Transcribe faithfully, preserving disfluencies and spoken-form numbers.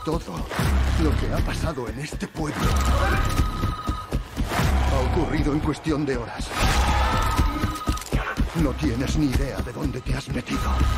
Todo lo que ha pasado en este pueblo ha ocurrido en cuestión de horas. No tienes ni idea de dónde te has metido.